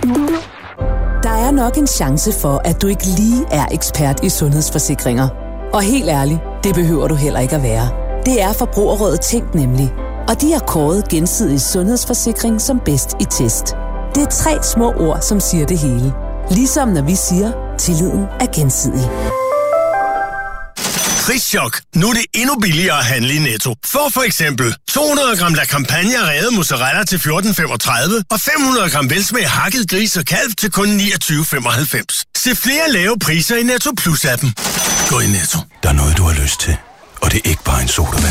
Der er nok en chance for, at du ikke lige er ekspert i sundhedsforsikringer. Og helt ærligt, det behøver du heller ikke at være. Det er Forbrugerrådet Tænk nemlig. Og de har kåret Gensidig Sundhedsforsikring som bedst i test. Det er 3 små ord, som siger det hele. Ligesom når vi siger, tilliden er gensidig. Prischok. Nu er det endnu billigere at handle i Netto. For eksempel 200 gram La Campagna revet mozzarella til 14,35 og 500 gram velsmag hakket gris og kalv til kun 29,95. Se flere lave priser i Netto Plus-appen. Gå i Netto. Der er noget, du har lyst til, og det er ikke bare en sodavand.